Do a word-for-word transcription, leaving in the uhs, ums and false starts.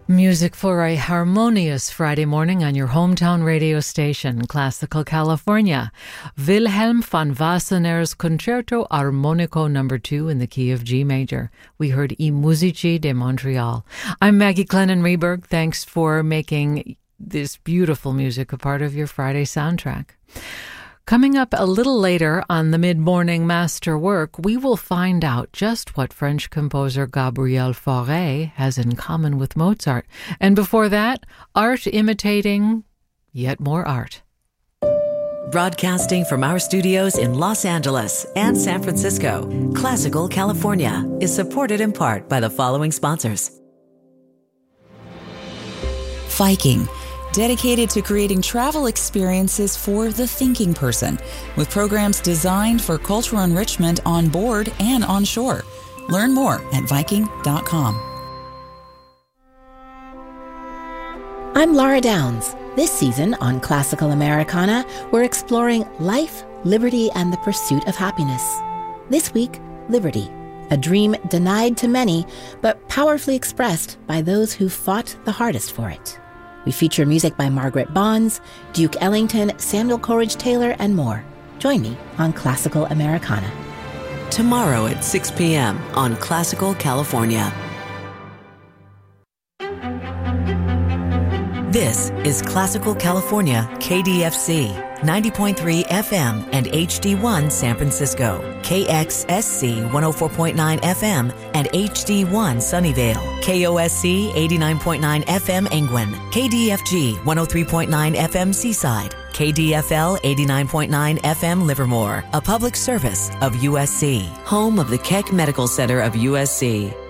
Music for a harmonious Friday morning on your hometown radio station, Classical California. Wilhelm von Wassenaer's Concerto Armonico number two in the key of G major. We heard I Musici de Montreal. I'm Maggie Clennon Reberg. Thanks for making this beautiful music a part of your Friday soundtrack. Coming up a little later on the mid-morning masterwork, we will find out just what French composer Gabriel Fauré has in common with Mozart. And before that, art imitating yet more art. Broadcasting from our studios in Los Angeles and San Francisco, Classical California is supported in part by the following sponsors. Viking, dedicated to creating travel experiences for the thinking person, with programs designed for cultural enrichment on board and on shore. Learn more at Viking dot com. I'm Laura Downs. This season on Classical Americana, we're exploring life, liberty, and the pursuit of happiness. This week, liberty, a dream denied to many, but powerfully expressed by those who fought the hardest for it. We feature music by Margaret Bonds, Duke Ellington, Samuel Coleridge Taylor, and more. Join me on Classical Americana. Tomorrow at six p.m. on Classical California. This is Classical California, K D F C, ninety point three F M and H D one San Francisco, K X S C one oh four point nine F M and H D one Sunnyvale, K O S C eighty-nine point nine F M Engwin, K D F G one oh three point nine F M Seaside, K D F L eighty-nine point nine F M Livermore, a public service of U S C, home of the Keck Medical Center of U S C.